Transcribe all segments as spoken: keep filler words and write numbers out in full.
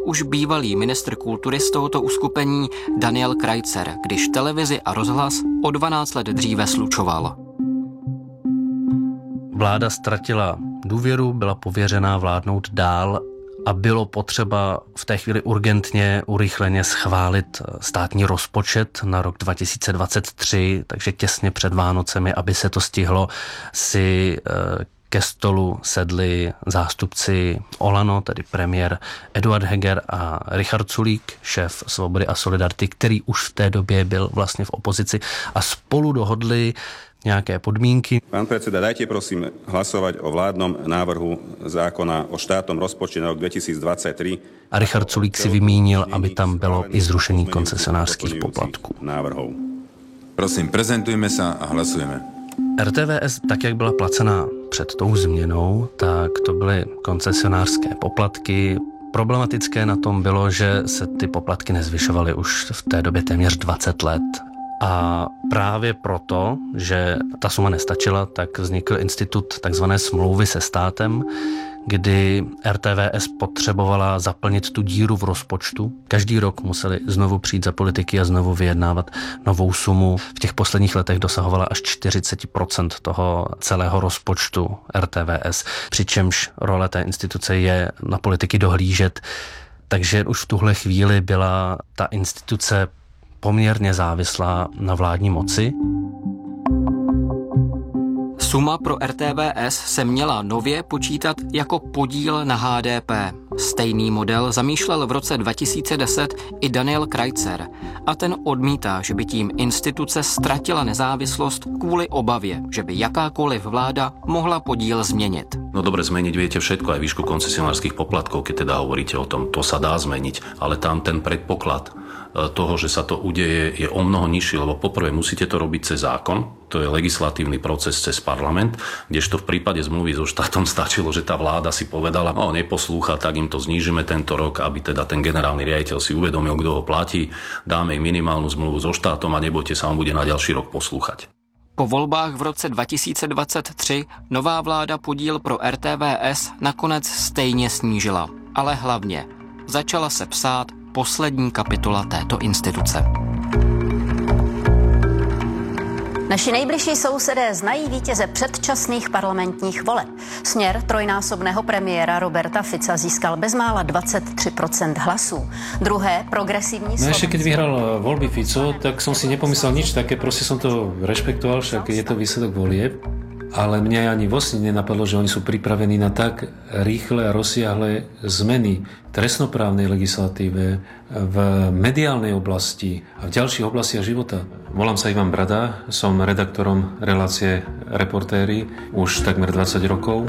už bývalý ministr kultury z tohoto uskupení Daniel Krajcar, když televizi a rozhlas o dvanáct let dříve slučoval. Vláda ztratila důvěru, byla pověřená vládnout dál a bylo potřeba v té chvíli urgentně, urychleně schválit státní rozpočet na rok dva tisíce dvacet tři, takže těsně před Vánocemi, aby se to stihlo, si ke stolu sedli zástupci Olano, tedy premiér Eduard Heger a Richard Sulík, šéf Svobody a Solidarity, který už v té době byl vlastně v opozici a spolu dohodli nějaké podmínky. Pán predseda, dajte prosím hlasovať o vládnom návrhu zákona o štátnom rozpočte na rok dvetisícdvadsaťtri. A Richard Sulík si vymínil, aby tam bylo i zrušení koncesionářských poplatků. Návrhov. Prosím, prezentujme sa a hlasujeme. R T V S, tak jak byla placená před tou změnou, tak to byly koncesionářské poplatky. Problematické na tom bylo, že se ty poplatky nezvyšovaly už v té době téměř dvacet let. A právě proto, že ta suma nestačila, tak vznikl institut takzvané smlouvy se státem, kdy R T V S potřebovala zaplnit tu díru v rozpočtu. Každý rok museli znovu přijít za politiky a znovu vyjednávat novou sumu. V těch posledních letech dosahovala až čtyřicet procent toho celého rozpočtu R T V S, přičemž role té instituce je na politiky dohlížet. Takže už v tuhle chvíli byla ta instituce poměrně závislá na vládní moci. Suma pro R T V S se měla nově počítat jako podíl na H D P. Stejný model zamýšlel v roce dva tisíce deset i Daniel Krajcar a ten odmítá, že by tím instituce ztratila nezávislost kvůli obavě, že by jakákoliv vláda mohla podíl změnit. No dobre, zmeniť viete všetko, aj výšku koncesionárskych poplatkov, keď teda hovoríte o tom, to sa dá zmeniť, ale tam ten predpoklad toho, že sa to udeje, je o mnoho nižší, lebo poprvé musíte to robiť cez zákon, to je legislatívny proces cez parlament, kdežto v prípade zmluvy so štátom stačilo, že tá vláda si povedala, no neposlúcha, tak im to znížime tento rok, aby teda ten generálny riaditeľ si uvedomil, kto ho platí, dáme im minimálnu zmluvu so štátom a nebojte sa, on bude na ďalší rok poslúchať. Po volbách v roce dva tisíce dvacet tři nová vláda podíl pro R T V S nakonec stejně snížila, ale hlavně začala se psát poslední kapitola této instituce. Naši nejbližší sousedé znají vítěze předčasných parlamentních voleb. Směr trojnásobného premiéra Roberta Fica získal bezmála dvacet tři procent hlasů. Druhé progresívní No ešte keď vyhral voľby Fico, tak som si nepomyslel nič také, proste som to rešpektoval, však je to výsledok volieb. Ale mňa ani vo sne nenapadlo, že oni sú pripravení na tak rýchle a rozsiahle zmeny v trestnoprávnej legislatíve, v mediálnej oblasti a v ďalších oblastiach života. Volám sa Ivan Brada, som redaktorom relácie Reportéri už takmer dvadsať rokov.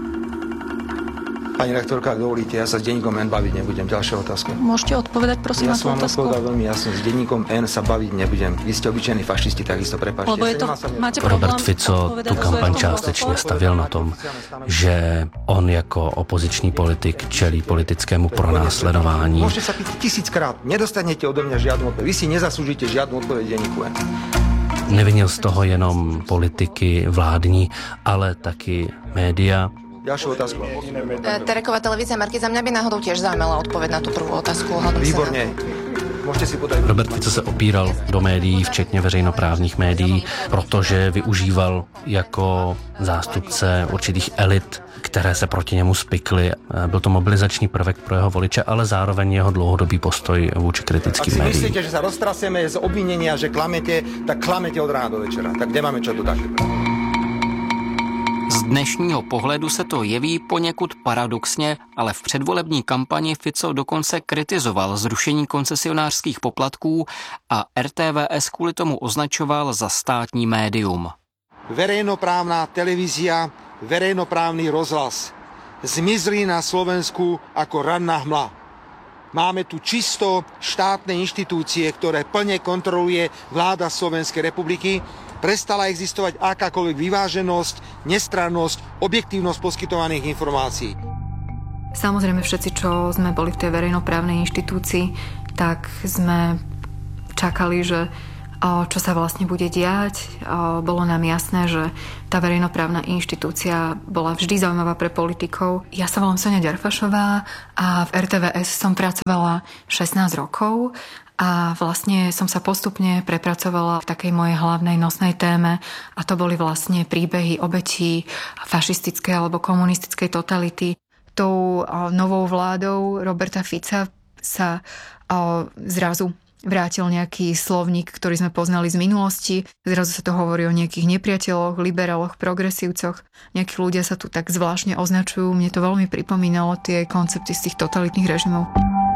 Pani rektorka, ak dovolíte, ja sa s denníkom N baviť nebudem. Ďalšia otázka. Môžete odpovedať, prosím, ja na tú otázku? Ja som vám odpovedal veľmi jasne. S denníkom N sa baviť nebudem. Vy ste obyčajní fašisti, takisto prepáčte. Lebo je to, máte problém. Robert Fico tu kampaň částečně stavěl na tom, že on jako opoziční politik čelí politickému pronásledování. Môžete sa pýtať tisíckrát. Nedostanete odo mňa žiadnu odpoveď. Vy si nezaslúžite žiadnu odpoveď denníku N. Nevinil z toho jenom politiky vládní, ale taky média. Ďalšiu otázku. Tereková televízia Markiza, mňa by náhodou tiež zaujímala odpoveď na tú prvú otázku. Výborne. Môžete si podať. Robert Fico se opíral do médií, včetně veřejnoprávních médií, protože využíval jako zástupce určitých elit, které se proti němu spikly. Byl to mobilizační prvek pro jeho voliče, ale zároveň jeho dlouhodobý postoj vůči kritickým médiím. Ak si myslíte, že sa roztraseme z obvinenia, že klamete, tak klamete od rána do večera. Tak nemáme čo dodať. Z dnešního pohledu se to jeví poněkud paradoxně, ale v předvolební kampani Fico dokonce kritizoval zrušení koncesionářských poplatků a R T V S kvůli tomu označoval za státní médium. Verejnoprávna televízia, verejnoprávny rozhlas zmizli na Slovensku ako ranná hmla. Máme tu čisto štátne inštitúcie, ktoré plne kontroluje vláda Slovenskej republiky. Prestala existovať akákoľvek vyváženosť, nestrannosť, objektívnosť poskytovaných informácií. Samozrejme všetci, čo sme boli v tej verejnoprávnej inštitúcii, tak sme čakali, že čo sa vlastne bude diať. Bolo nám jasné, že tá verejnoprávna inštitúcia bola vždy zaujímavá pre politikov. Ja sa volám Soňa Ďarfašová a v er té vé es som pracovala šestnásť rokov a vlastne som sa postupne prepracovala v takej mojej hlavnej nosnej téme a to boli vlastne príbehy obetí fašistickej alebo komunistickej totality. Tou novou vládou Roberta Fica sa zrazu vrátil nejaký slovník, ktorý sme poznali z minulosti. Zrazu sa to hovorí o nejakých nepriateľoch, liberáloch, progresívcoch. Nejakí ľudia sa tu tak zvláštne označujú. Mne to veľmi pripomínalo tie koncepty z tých totalitných režimov.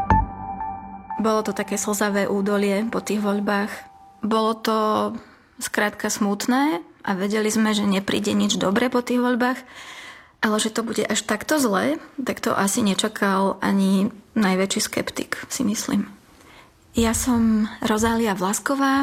Bolo to také slzavé údolie po tých voľbách. Bolo to skrátka smutné a vedeli sme, že nepríde nič dobré po tých voľbách, ale že to bude až takto zlé, tak to asi nečakal ani najväčší skeptik, si myslím. Ja som Rozália Vlasková.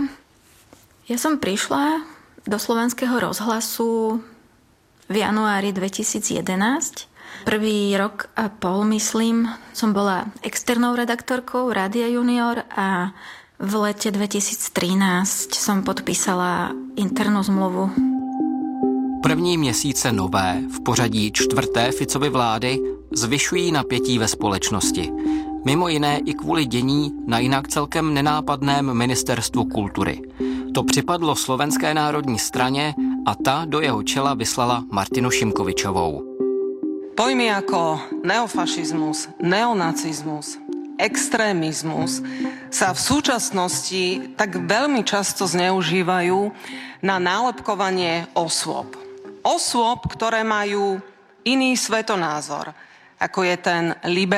Ja som prišla do Slovenského rozhlasu v januári dvetisíc jedenásť. Prvý rok a pol, myslím, som bola externou redaktorkou Rádia Junior a v lete dvetisíc trinásť som podpísala internú zmluvu. První měsíce nové, v pořadí čtvrté Ficovy vlády, zvyšují napětí ve společnosti. Mimo jiné i kvůli dění na jinak celkem nenápadném ministerstvu kultury. To připadlo Slovenské národní straně a ta do jeho čela vyslala Martinu Šimkovičovou. Pojmy ako neofašizmus, neonacizmus, extrémizmus sa v súčasnosti tak veľmi často zneužívajú na nálepkovanie osôb. Osôb, ktoré majú iný svetonázor, ako je ten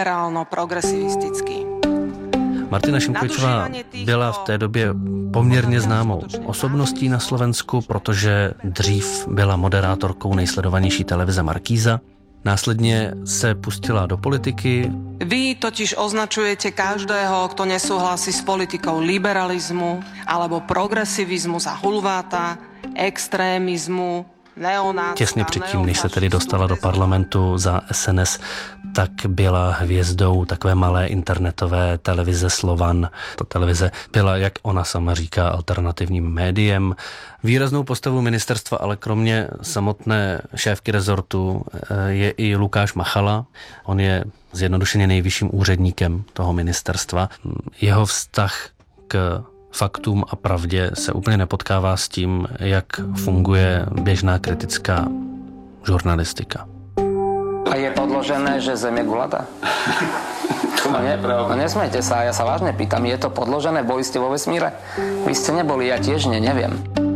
liberálno-progresivistický. Martina Šimkovičová byla v té době poměrně známou osobností na Slovensku, protože dřív byla moderátorkou nejsledovanější televize Markíza. Následně se pustila do politiky. Vy totiž označujete každého, kto nesúhlasí s politikou liberalizmu alebo progresivizmu za hulváta, extrémizmu, neonácka. Těsně předtím, než se tedy dostala do parlamentu za es en es, tak byla hvězdou takové malé internetové televize Slovan. Ta televize byla, jak ona sama říká, alternativním médiem. Výraznou postavu ministerstva, ale kromě samotné šéfky rezortu je i Lukáš Machala. On je zjednodušeně nejvyšším úředníkem toho ministerstva. Jeho vztah k faktům a pravdě se úplně nepotkává s tím, jak funguje běžná kritická žurnalistika. A je podložené, že Zem je gulatá? No, ne, no nesmejte sa, ja sa vážne pýtam, je to podložené, boli ste vo vesmíre? Vy ste neboli, ja tiež ne, neviem.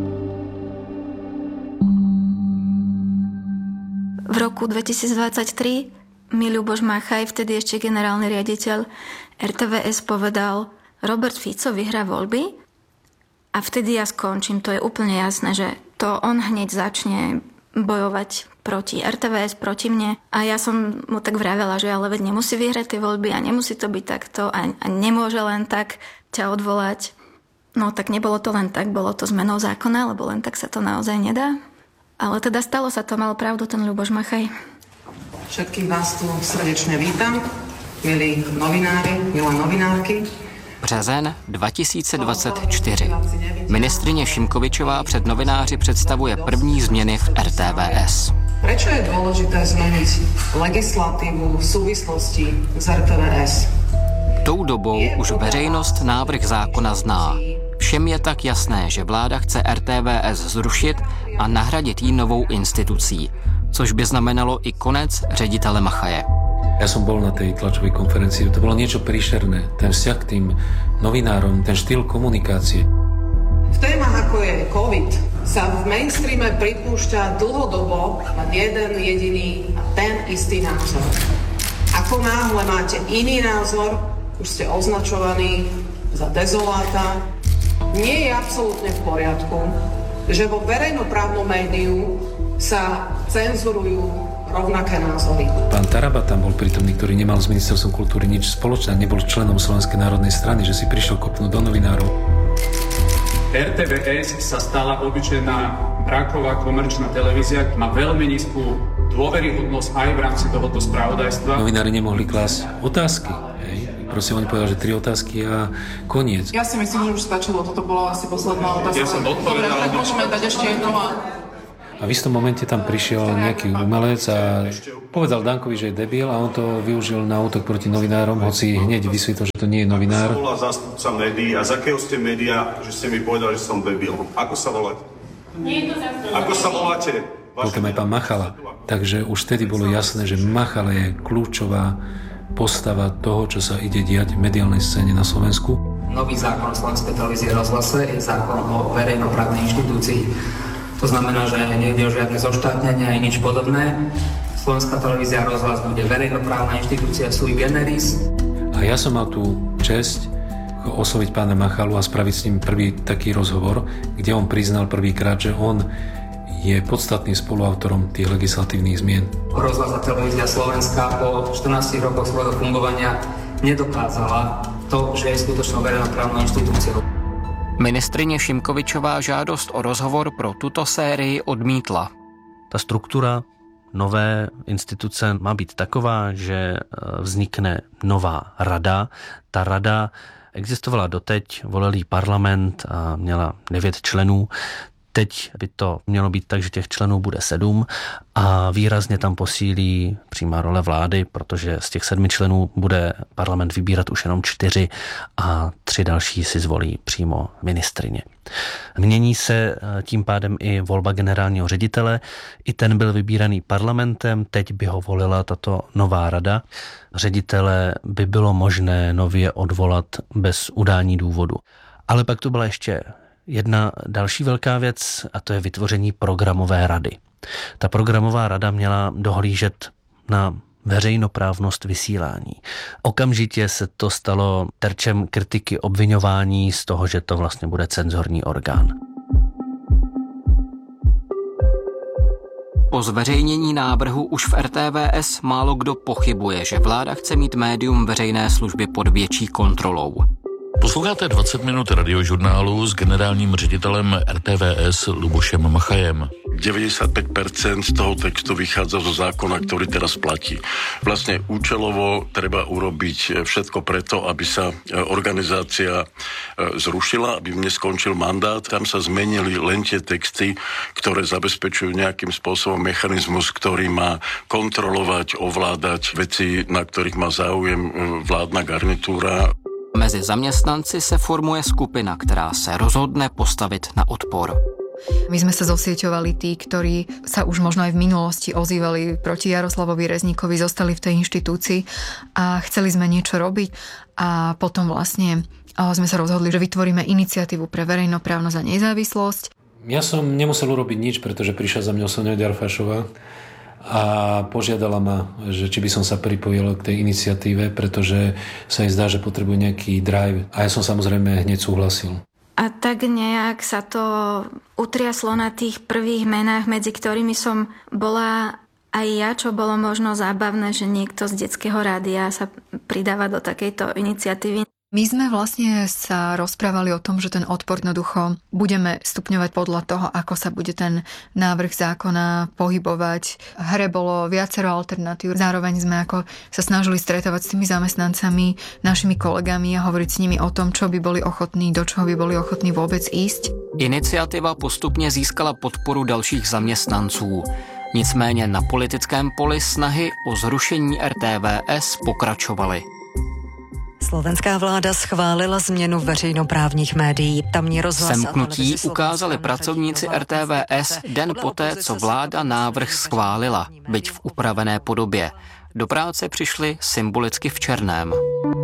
V roku dvetisíc dvadsaťtri mi Ľuboš Machaj, vtedy ešte generálny riaditeľ er té vé es, povedal: Robert Fico vyhrá voľby a vtedy ja skončím. To je úplne jasné, že to on hneď začne bojovať proti er té vé es, proti mne. A ja som mu tak vravela, že ale veď nemusí vyhrať tie voľby a nemusí to byť takto a, a nemôže len tak ťa odvolať. No tak nebolo to len tak, bolo to zmenou zákona, lebo len tak sa to naozaj nedá. Ale teda stalo sa to, mal pravdu ten Ľuboš Machaj. Všetkých vás tu srdečne vítam, milí novinári, milé novinárky. Březen dva tisíce dvacet čtyři. Ministryně Šimkovičová před novináři představuje první změny v er té vé es. Prečo je dôležité zmeniť legislatívu v súvislosti s er té vé es? Tou dobou už veřejnost návrh zákona zná. Všem je tak jasné, že vláda chce er té vé es zrušit a nahradit ji novou institucí, což by znamenalo i konec ředitele Machaje. Ja som bol na tej tlačovej konferencii, to bolo niečo príšerné. Ten vzťah k tým novinárom, ten štýl komunikácie. V témach ako je COVID sa v mainstreame pripúšťa dlhodobo len jeden jediný a ten istý názor. Ako náhle máte iný názor, už ste označovaní za dezoláta. Nie je absolútne v poriadku, že vo verejnoprávnom médiu sa cenzurujú rovnaké názory. Pán Taraba tam bol prítomný, ktorý nemal s ministerstvom kultúry nič spoločné, nebol členom Slovenskej národnej strany, že si prišiel kopnúť do novinárov. er té vé es sa stala obyčajná branková komerčná televízia, má veľmi nízku dôveryhodnosť aj v rámci tohoto spravodajstva. Novinári nemohli klásť otázky. Hej. Proste oni povedali, že tri otázky a koniec. Ja si myslím, že už stačilo. Toto bola asi posledná otázka. Ja som odpovedal. Dobre, tak môžeme dať ešte jednu a... A v istom momente tam prišiel nejaký umelec a povedal Dankovi, že je debil a on to využil na útok proti novinárom, hoci hneď vysvetlil, že to nie je novinár. Ako sa volá zástupca médií a z akého ste média, že ste mi povedali, že som debil? Ako sa voláte? Ako sa voláte? Potom aj pán Machala. Takže už vtedy bolo jasné, že Machala je kľúčová postava toho, čo sa ide diať v mediálnej scéne na Slovensku. Nový zákon o Slovenskej televízii a rozhlase je zákon o verejnoprávnej inštitúcii. To znamená, že nejde o žiadne zoštátnenie ani nič podobné. Slovenská televízia a rozhlas bude verejnoprávna inštitúcia sui generis. A ja som mal tú česť osloviť pána Machalu a spraviť s ním prvý taký rozhovor, kde on priznal prvýkrát, že on je podstatným spoluautorom tých legislatívnych zmien. Rozhlas a televízia Slovenska po štrnástich rokoch svojho fungovania nedokázala to, že je skutočnou verejnoprávnou inštitúciou. Ministryně Šimkovičová žádost o rozhovor pro tuto sérii odmítla. Ta struktura nové instituce má být taková, že vznikne nová rada. Ta rada existovala doteď, volil jí parlament a měla devět členů. Teď by to mělo být tak, že těch členů bude sedm a výrazně tam posílí přímá role vlády, protože z těch sedmi členů bude parlament vybírat už jenom čtyři a tři další si zvolí přímo ministryně. Mění se tím pádem i volba generálního ředitele. I ten byl vybíraný parlamentem, teď by ho volila tato nová rada. Ředitele by bylo možné nově odvolat bez udání důvodu. Ale pak to byla ještě jedna další velká věc a to je vytvoření programové rady. Ta programová rada měla dohlížet na veřejnoprávnost vysílání. Okamžitě se to stalo terčem kritiky, obviňování z toho, že to vlastně bude cenzorní orgán. Po zveřejnění návrhu už v R T V S málo kdo pochybuje, že vláda chce mít médium veřejné služby pod větší kontrolou. Posloucháte dvacet minut radiožurnálu s generálním ředitelem R T V S Lubošem Machajem. deväťdesiatpäť percent toho textu vychádza zo zákona, ktorý teraz platí. Vlastne účelovo treba urobiť všetko preto, aby sa organizácia zrušila, aby mne skončil mandát. Tam sa zmenili len tie texty, ktoré zabezpečujú nejakým spôsobom mechanizmus, ktorý má kontrolovať, ovládať veci, na ktorých má záujem vládna garnitúra. Mezi zaměstnanci se formuje skupina, která se rozhodne postavit na odpor. My sme sa zosieťovali tí, ktorí sa už možno aj v minulosti ozývali proti Jaroslavovi Rezníkovi, zostali v tej inštitúcii a chceli sme niečo robiť a potom vlastne sme sa rozhodli, že vytvoríme iniciatívu pre verejnoprávnosť a nezávislosť. Ja som nemusel urobiť nič, pretože prišla za mňou Soňa Ďarfášová a požiadala ma, že či by som sa pripojil k tej iniciatíve, pretože sa jej zdá, že potrebuje nejaký drive. A ja som samozrejme hneď súhlasil. A tak nejak sa to utriaslo na tých prvých menách, medzi ktorými som bola aj ja, čo bolo možno zábavné, že niekto z detského rádia sa pridáva do takejto iniciatívy. My sme vlastne sa rozprávali o tom, že ten odpor jednoducho budeme stupňovať podľa toho, ako sa bude ten návrh zákona pohybovať. V hre bolo viacero alternatív. Zároveň sme ako sa snažili stretávať s tými zamestnancami, našimi kolegami a hovoriť s nimi o tom, čo by boli ochotní, do čoho by boli ochotní vôbec ísť. Iniciativa postupně získala podporu dalších zaměstnanců. Nicméně na politickém poli snahy o zrušení R T V S pokračovaly. Slovenská vláda schválila změnu veřejnoprávních médií. Tamní rozhlas Semknutí ukázali pracovníci R T V S den poté, co vláda návrh schválila, byť v upravené podobě. Do práce přišli symbolicky v černém.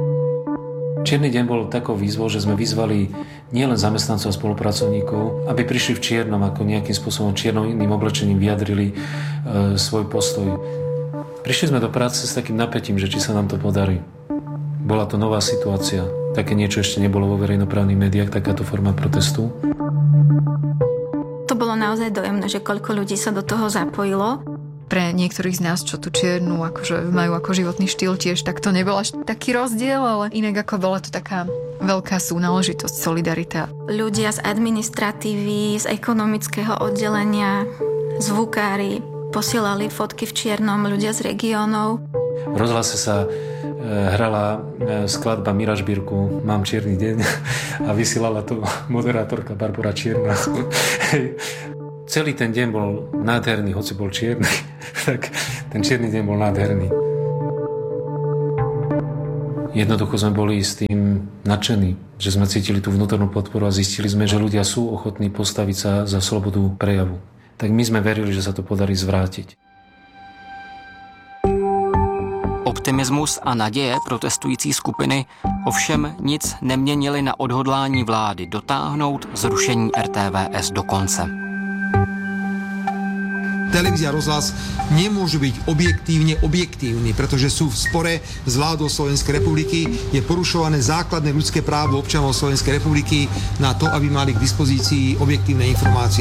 Čierny deň bol takou výzvou, že sme vyzvali nielen zamestnancov a spolupracovníkov, aby prišli v čiernom, ako nejakým spôsobom čiernym oblečením vyjadrili e, svoj postoj. Prišli sme do práce s takým napätím, že či sa nám to podarí. Bola to nová situácia. Také niečo ešte nebolo vo verejnoprávnych médiách, takáto forma protestu. To bolo naozaj dojemné, že koľko ľudí sa do toho zapojilo. Pre niektorých z nás, čo tu čiernu akože majú ako životný štýl tiež, tak to nebol až taký rozdiel, ale inak ako bola to taká veľká súnáležitosť, solidarita. Ľudia z administratívy, z ekonomického oddelenia, zvukári posielali fotky v čiernom, ľudia z regiónov. V rozhlase sa hrala skladba Mira Žbírku Mám čierny deň a vysielala to moderátorka Barbora Čierna. Celý ten deň bol nádherný, hoci bol čierny, tak ten čierny deň bol nádherný. Jednoducho sme boli s tým nadšení, že sme cítili tú vnútornú podporu a zistili sme, že ľudia sú ochotní postaviť sa za slobodu prejavu. Tak my sme verili, že sa to podarí zvrátiť. Optimismus a naděje protestující skupiny ovšem nic neměnili na odhodlání vlády dotáhnout zrušení er té vé es do konce. Televízia rozhlas nemôžu byť objektívne objektívni, pretože sú v spore s vládou Slovenskej republiky. Je porušované základné ľudské právo občanov Slovenskej republiky na to, aby mali k dispozícii objektívne informácie.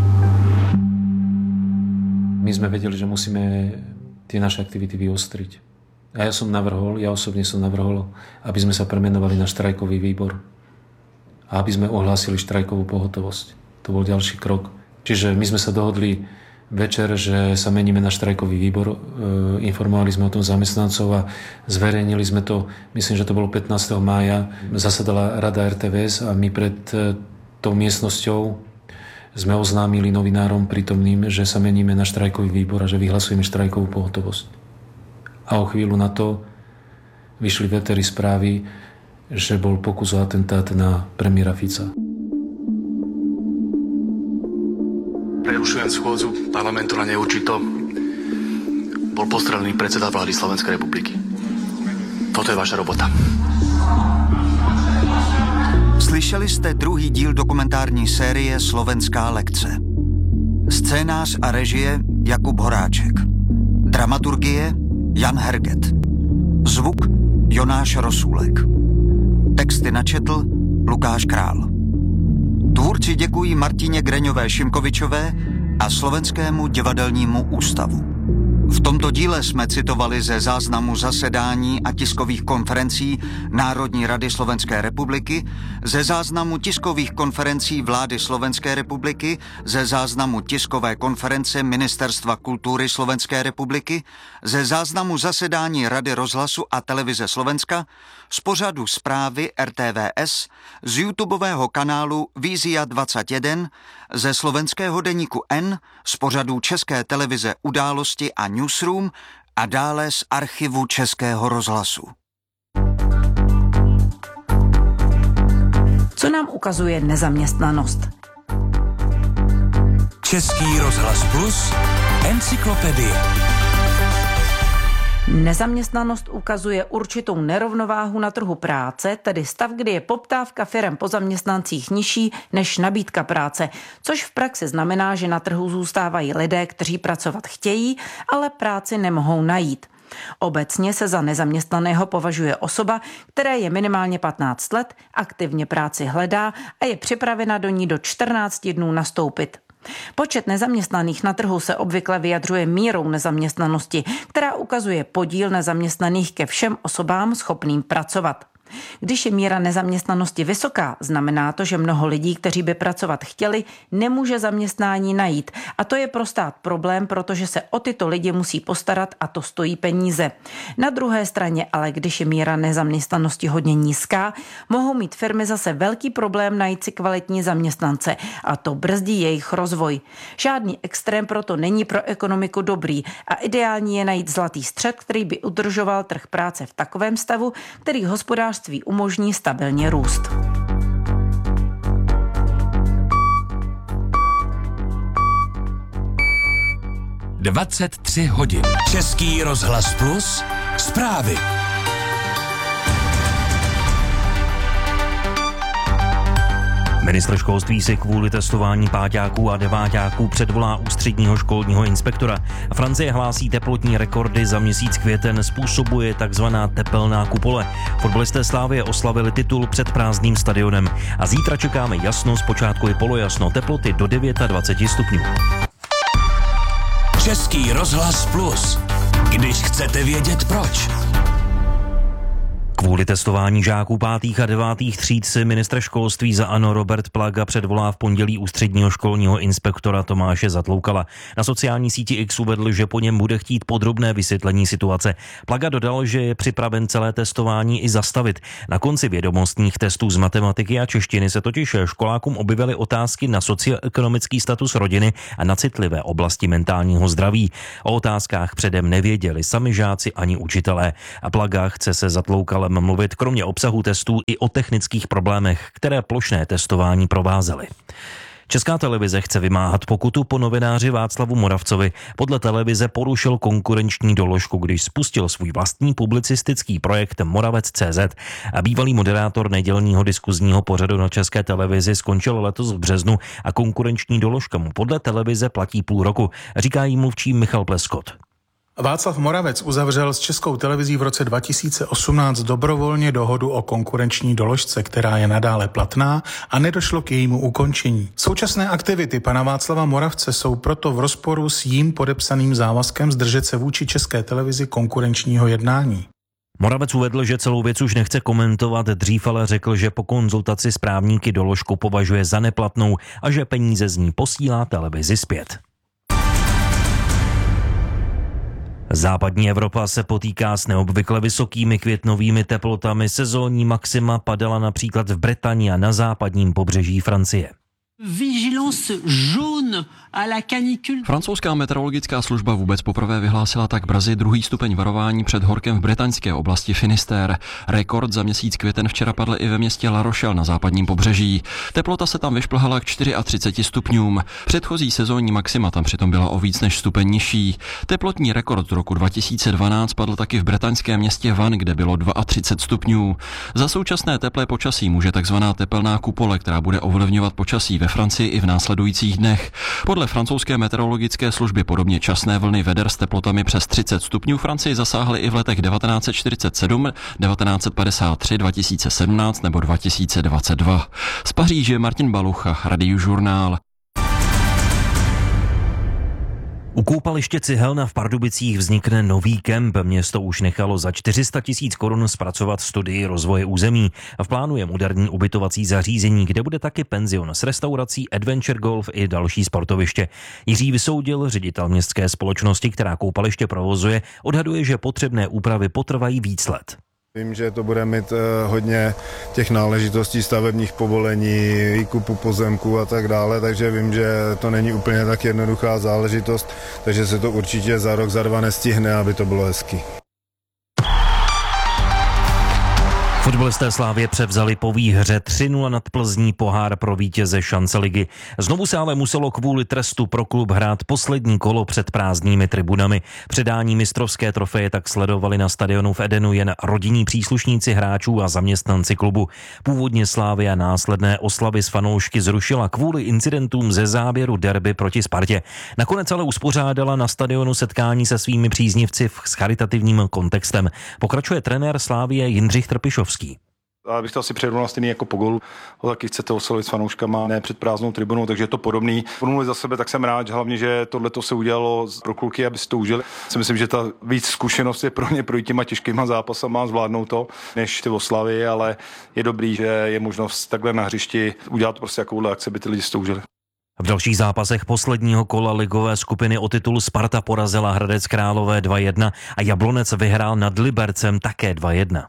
My sme vedeli, že musíme tie naše aktivity vyostriť. A ja som navrhol, ja osobne som navrhol, aby sme sa premenovali na štrajkový výbor. A aby sme ohlásili štrajkovú pohotovosť. To bol ďalší krok. Čiže my sme sa dohodli večer, že sa meníme na štrajkový výbor. E, informovali sme o tom zamestnancov a zverejnili sme to, myslím, že to bolo pätnásteho mája. Zasadala Rada er té vé es a my pred e, tou miestnosťou sme oznámili novinárom prítomným, že sa meníme na štrajkový výbor a že vyhlasujeme štrajkovú pohotovosť. A o chvíľu na to vyšli v éteri správy, že bol pokus o atentát na premiéra Fica. Prerušujem schôdzu parlamentu na neurčito. Bol postrelený predseda vlády Slovenskej republiky. Toto je vaša robota. Slyšeli jste druhý díl dokumentární série Slovenská lekce. Scénář a režie Jakub Horáček. Dramaturgie Jan Herget. Zvuk Jonáš Rosůlek. Texty načetl Lukáš Král. Tvůrci děkují Martině Greňové-Šimkovičové a Slovenskému divadelnímu ústavu. V tomto díle jsme citovali ze záznamu zasedání a tiskových konferencí Národní rady Slovenské republiky, ze záznamu tiskových konferencí vlády Slovenské republiky, ze záznamu tiskové konference Ministerstva kultury Slovenské republiky, ze záznamu zasedání Rady rozhlasu a televize Slovenska, z pořadu zprávy er té vé es, z YouTubeového kanálu Vízia dvacet jedna, ze slovenského deníku N, z pořadů České televize Události a Newsroom a dále z archivu Českého rozhlasu. Co nám ukazuje nezaměstnanost? Český rozhlas Plus, encyklopedie. Nezaměstnanost ukazuje určitou nerovnováhu na trhu práce, tedy stav, kdy je poptávka firem po zaměstnancích nižší než nabídka práce, což v praxi znamená, že na trhu zůstávají lidé, kteří pracovat chtějí, ale práci nemohou najít. Obecně se za nezaměstnaného považuje osoba, které je minimálně patnáct let, aktivně práci hledá a je připravena do ní do čtrnácti dnů nastoupit. Počet nezaměstnaných na trhu se obvykle vyjadřuje mírou nezaměstnanosti, která ukazuje podíl nezaměstnaných ke všem osobám schopným pracovat. Když je míra nezaměstnanosti vysoká, znamená to, že mnoho lidí, kteří by pracovat chtěli, nemůže zaměstnání najít. A to je pro stát problém, protože se o tyto lidi musí postarat a to stojí peníze. Na druhé straně ale, když je míra nezaměstnanosti hodně nízká, mohou mít firmy zase velký problém najít si kvalitní zaměstnance a to brzdí jejich rozvoj. Žádný extrém proto není pro ekonomiku dobrý a ideální je najít zlatý střed, který by udržoval trh práce v takovém stavu, který hospodářství umožní stabilně růst. dvacet tři hodin. Český rozhlas Plus. Zprávy. Ministr školství si kvůli testování páťáků a deváťáků předvolá ústředního školního inspektora. Francie hlásí teplotní rekordy, za měsíc květen způsobuje takzvaná tepelná kupole. Fotbalisté Slávie oslavili titul před prázdným stadionem. A zítra čekáme jasno, zpočátku je polojasno, teploty do dvacet devět stupňů. Český rozhlas Plus. Když chcete vědět proč. Kvůli testování žáků pátých a devátých tříd si ministr školství za ANO Robert Plaga předvolá v pondělí ústředního školního inspektora Tomáše Zatloukala. Na sociální síti X uvedl, že po něm bude chtít podrobné vysvětlení situace. Plaga dodal, že je připraven celé testování i zastavit. Na konci vědomostních testů z matematiky a češtiny se totiž školákům objevily otázky na socioekonomický status rodiny a na citlivé oblasti mentálního zdraví. O otázkách předem nevěděli sami žáci ani učitelé. A Plaga chce se Zatloukalem mluvit kromě obsahu testů i o technických problémech, které plošné testování provázely. Česká televize chce vymáhat pokutu po novináři Václavu Moravcovi. Podle televize porušil konkurenční doložku, když spustil svůj vlastní publicistický projekt Moravec tečka cé zet. A bývalý moderátor nedělního diskuzního pořadu na České televizi skončil letos v březnu a konkurenční doložka mu podle televize platí půl roku, říká jí mluvčí Michal Pleskot. Václav Moravec uzavřel s Českou televizí v roce dva tisíce osmnáct dobrovolně dohodu o konkurenční doložce, která je nadále platná a nedošlo k jejímu ukončení. Současné aktivity pana Václava Moravce jsou proto v rozporu s jím podepsaným závazkem zdržet se vůči České televizi konkurenčního jednání. Moravec uvedl, že celou věc už nechce komentovat, dřív ale řekl, že po konzultaci s právníky doložku považuje za neplatnou a že peníze z ní posílá televizi zpět. Západní Evropa se potýká s neobvykle vysokými květnovými teplotami. Sezónní maxima padala například v Británii a na západním pobřeží Francie. Francouzská meteorologická služba vůbec poprvé vyhlásila tak brzy druhý stupeň varování před horkem v britaňské oblasti Finisterre. Rekord za měsíc květen včera padl i ve městě La Rochelle na západním pobřeží. Teplota se tam vyšplhala k třiceti čtyřem stupňům. Předchozí sezónní maxima tam přitom byla o víc než stupeň nižší. Teplotní rekord roku dva tisíce dvanáct padl taky v britaňském městě Van, kde bylo třicet dva stupňů. Za současné teplé počasí může takzvaná tepelná kupole, která bude ovlivňovat počasí ve Francii i v následujících dnech. Podle francouzské meteorologické služby podobně časné vlny veder s teplotami přes třicet stupňů Francii zasáhly i v letech devatenáct set čtyřicet sedm, devatenáct set padesát tři, dva tisíce sedmnáct nebo dva tisíce dvacet dva. Z Paříže Martin Balucha, Radiožurnál. U koupaliště Cihelna v Pardubicích vznikne nový kemp. Město už nechalo za čtyři sta tisíc korun zpracovat studii rozvoje území. V plánu je moderní ubytovací zařízení, kde bude taky penzion s restaurací, adventure golf i další sportoviště. Jiří Vysoudil, ředitel městské společnosti, která koupaliště provozuje, odhaduje, že potřebné úpravy potrvají víc let. Vím, že to bude mít hodně těch náležitostí stavebních povolení, výkupu pozemků a tak dále, takže vím, že to není úplně tak jednoduchá záležitost, takže se to určitě za rok, za dva nestihne, aby to bylo hezky. Fotbalisté Slávie převzali po výhře tři nula nad Plzní pohár pro vítěze šance ligy. Znovu se ale muselo kvůli trestu pro klub hrát poslední kolo před prázdnými tribunami. Předání mistrovské trofeje tak sledovali na stadionu v Edenu jen rodinní příslušníci hráčů a zaměstnanci klubu. Původně Slávia následné oslavy s fanoušky zrušila kvůli incidentům ze záběru derby proti Spartě. Nakonec ale uspořádala na stadionu setkání se svými příznivci s charitativním kontextem. Pokračuje trenér Slávie Jindřich Trpišovský. Já bych to asi přirovnal stejný jako po golu. Ho taky chcete oslovit s fanouškama, ne před prázdnou tribunou, takže je to podobný. Promluvit za sebe, tak jsem rád, hlavně, že tohleto se udělalo pro kluky, aby si to užili. Si myslím, že ta víc zkušenost je pro ně projít těma těžkýma zápasama a zvládnout to, než ty oslavy, ale je dobrý, že je možnost takhle na hřišti udělat prostě jakouhle akci, aby ty lidi si to užili. V dalších zápasech posledního kola ligové skupiny o titul Sparta porazila Hradec Králové dva jedna a Jablonec vyhrál nad Libercem také dva jedna.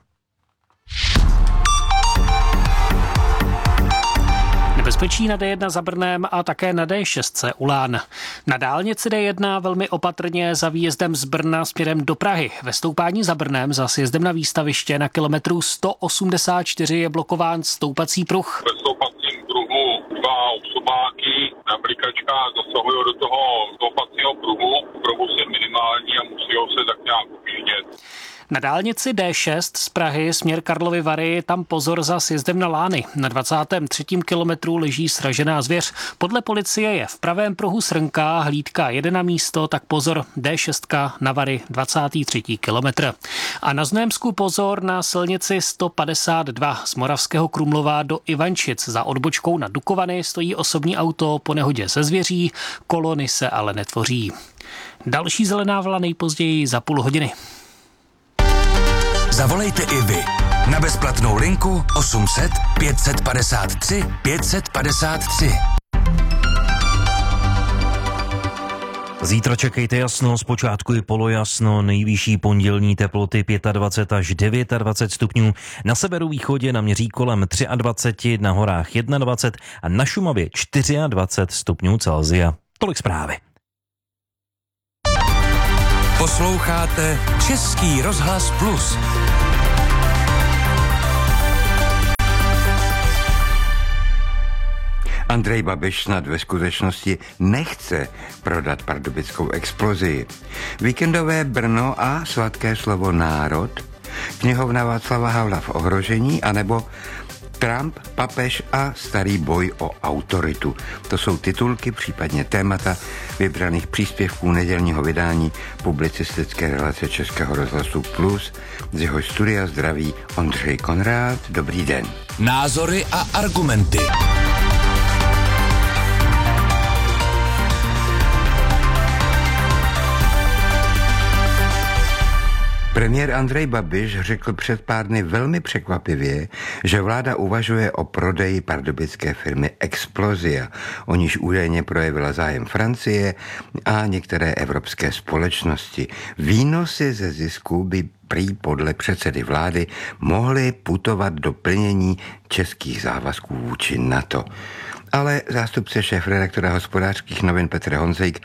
Nebezpečí na D jedna za Brnem a také na D šest u Lán. Na dálnici D jedna velmi opatrně za výjezdem z Brna směrem do Prahy. Ve stoupání za Brnem za sjezdem na výstaviště na kilometru sto osmdesát čtyři je blokován stoupací pruh. Ve stoupacím pruhu dva osobáky na blikačkách zasahují do toho stoupacího pruhu. Pruhu je minimální a musí ho se tak nějak objíždět. Na dálnici D šest z Prahy směr Karlovy Vary tam pozor za sjezdem na Lány. Na dvacátém třetím kilometru leží sražená zvěř. Podle policie je v pravém pruhu srnka, hlídka jede na místo, tak pozor D šest na Vary dvacátý třetí kilometr. A na Znojemsku pozor na silnici sto padesát dva z Moravského Krumlova do Ivančic. Za odbočkou na Dukovany stojí osobní auto po nehodě se zvěří, kolony se ale netvoří. Další zelená vlna nejpozději za půl hodiny. Zavolejte i vy. Na bezplatnou linku osm set pět set padesát tři pět set padesát tři. Zítra čekejte jasno, zpočátku i polojasno, nejvyšší pondělní teploty dvacet pět až dvacet devět stupňů, na severovýchodě naměří kolem dvacet tři, na horách dvacet jedna a na Šumavě dvacet čtyři stupňů Celsia. Tolik zprávy. Posloucháte Český rozhlas Plus. Andrej Babiš snad ve skutečnosti nechce prodat pardubickou Explozii. Víkendové Brno a sladké slovo národ, knihovna Václava Havla v ohrožení, anebo Trump, papež a starý boj o autoritu. To jsou titulky, případně témata vybraných příspěvků nedělního vydání publicistické relace Českého rozhlasu Plus. Z jeho studia zdraví Ondřej Konrád. Dobrý den. Názory a argumenty. Premiér Andrej Babiš řekl před pár dny velmi překvapivě, že vláda uvažuje o prodeji pardubické firmy Explozia, o níž údajně projevila zájem Francie a některé evropské společnosti. Výnosy ze zisku by prý podle předsedy vlády mohly putovat do plnění českých závazků vůči NATO. Ale zástupce šéfredaktora Hospodářských novin Petr Honzejk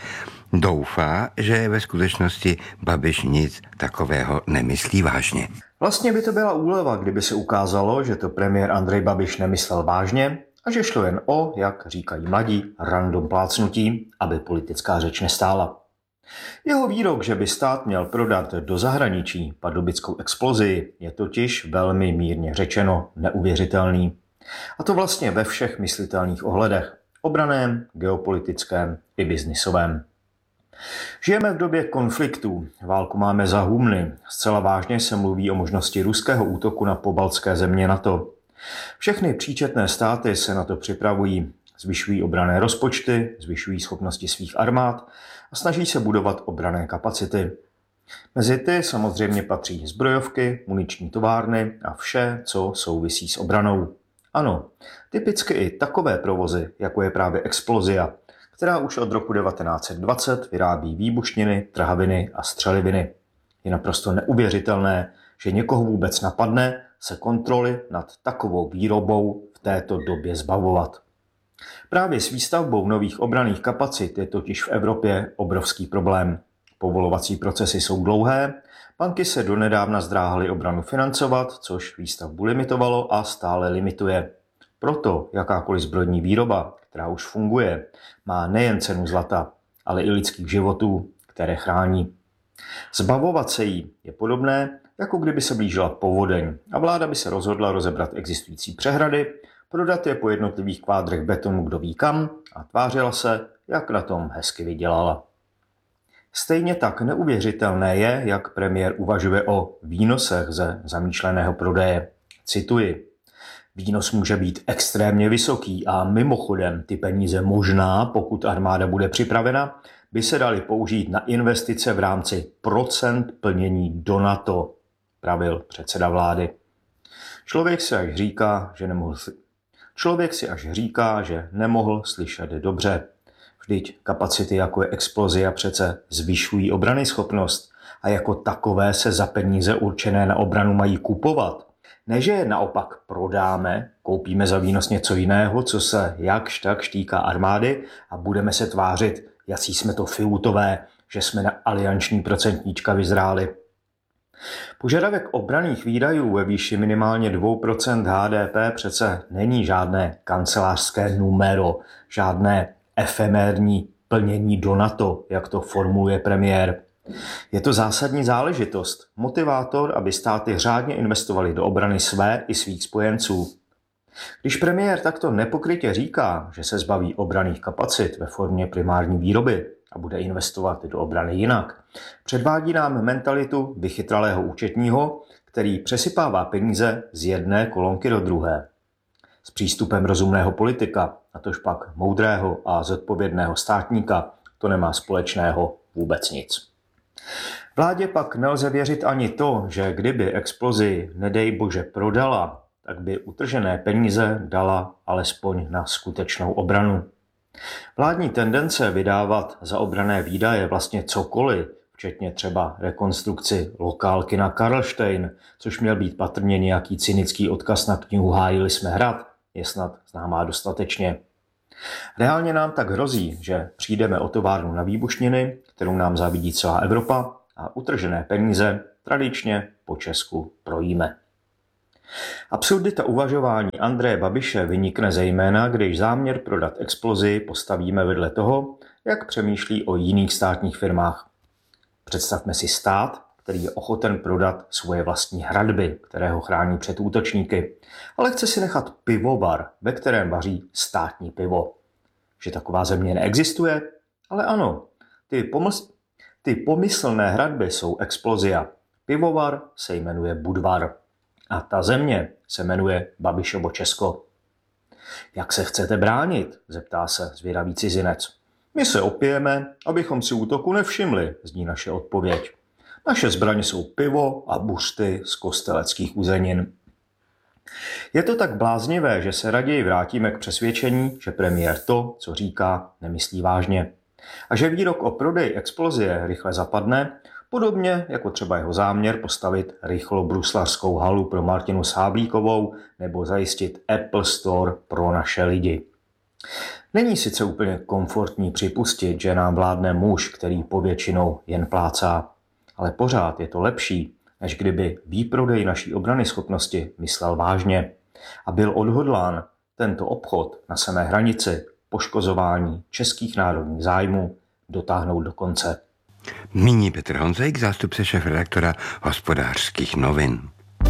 doufá, že ve skutečnosti Babiš nic takového nemyslí vážně. Vlastně by to byla úleva, kdyby se ukázalo, že to premiér Andrej Babiš nemyslel vážně a že šlo jen o, jak říkají mladí, random plácnutí, aby politická řeč nestála. Jeho výrok, že by stát měl prodat do zahraničí pardubickou Explozii, je totiž velmi mírně řečeno neuvěřitelný. A to vlastně ve všech myslitelných ohledech. Obraném, geopolitickém i biznisovém. Žijeme v době konfliktů, válku máme za humny, zcela vážně se mluví o možnosti ruského útoku na pobaltské země NATO. Všechny příčetné státy se na to připravují, zvyšují obranné rozpočty, zvyšují schopnosti svých armád a snaží se budovat obranné kapacity. Mezi ty samozřejmě patří zbrojovky, muniční továrny a vše, co souvisí s obranou. Ano, typicky i takové provozy, jako je právě Explozia, která už od roku devatenáct set dvacet vyrábí výbušniny, trhaviny a střeliviny. Je naprosto neuvěřitelné, že někoho vůbec napadne se kontroly nad takovou výrobou v této době zbavovat. Právě s výstavbou nových obranných kapacit je totiž v Evropě obrovský problém. Povolovací procesy jsou dlouhé, banky se donedávna zdráhaly obranu financovat, což výstavbu limitovalo a stále limituje. Proto jakákoliv zbrojní výroba, která už funguje, má nejen cenu zlata, ale i lidských životů, které chrání. Zbavovat se jí je podobné, jako kdyby se blížila povodeň a vláda by se rozhodla rozebrat existující přehrady, prodat je po jednotlivých kvádrech betonu kdo ví kam a tvářila se, jak na tom hezky vydělala. Stejně tak neuvěřitelné je, jak premiér uvažuje o výnosech ze zamýšleného prodeje. Cituji. Výnos může být extrémně vysoký a mimochodem ty peníze možná, pokud armáda bude připravena, by se daly použít na investice v rámci procent plnění do NATO, pravil předseda vlády. Člověk si až říká, že nemohl, Člověk si až říká, že nemohl slyšet dobře. Vždyť kapacity jako je Explozia přece zvyšují obranyschopnost a jako takové se za peníze určené na obranu mají kupovat. Ne, že je naopak prodáme, koupíme za výnos něco jiného, co se jakž tak týká armády a budeme se tvářit, jací jsme to fiutové, že jsme na alianční procentníčka vyzráli. Požadavek obranných výdajů ve výši minimálně dvě procenta H D P přece není žádné kancelářské numero, žádné efemérní plnění do NATO, jak to formuluje premiér. Je to zásadní záležitost, motivátor, aby státy řádně investovaly do obrany své i svých spojenců. Když premiér takto nepokrytě říká, že se zbaví obranných kapacit ve formě primární výroby a bude investovat do obrany jinak, předvádí nám mentalitu vychytralého účetního, který přesypává peníze z jedné kolonky do druhé. S přístupem rozumného politika, natož pak moudrého a zodpovědného státníka, to nemá společného vůbec nic. Vládě pak nelze věřit ani to, že kdyby explozi nedej bože prodala, tak by utržené peníze dala alespoň na skutečnou obranu. Vládní tendence vydávat za obranné výdaje vlastně cokoliv, včetně třeba rekonstrukci lokálky na Karlštejn, což měl být patrně nějaký cynický odkaz na knihu Hájili jsme hrad, je snad známá dostatečně. Reálně nám tak hrozí, že přijdeme o továrnu na výbušniny, kterou nám závidí celá Evropa, a utržené peníze tradičně po Česku projíme. Absurdita uvažování Andreje Babiše vynikne zejména, když záměr prodat explozi postavíme vedle toho, jak přemýšlí o jiných státních firmách. Představme si stát, který je ochoten prodat svoje vlastní hradby, které ho chrání před útočníky, ale chce si nechat pivovar, ve kterém vaří státní pivo. Že taková země neexistuje? Ale ano, ty, pomysl... ty pomyslné hradby jsou Explozia. Pivovar se jmenuje Budvar. A ta země se jmenuje Babišovo Česko. Jak se chcete bránit? Zeptá se zvědavý cizinec. My se opijeme, abychom si útoku nevšimli, zní naše odpověď. Naše zbraně jsou pivo a buřty z kosteleckých uzenin. Je to tak bláznivé, že se raději vrátíme k přesvědčení, že premiér to, co říká, nemyslí vážně. A že výrok o prodeji Explozie rychle zapadne, podobně jako třeba jeho záměr postavit rychlo bruslařskou halu pro Martinu Sáblíkovou nebo zajistit Apple Store pro naše lidi. Není sice úplně komfortní připustit, že nám vládne muž, který povětšinou jen plácá, ale pořád je to lepší, než kdyby výprodej naší obranyschopnosti myslel vážně a byl odhodlán tento obchod na samé hranici poškozování českých národních zájmů dotáhnout do konce. Míní Petr Honzejk, zástupce šéfredaktora Hospodářských novin.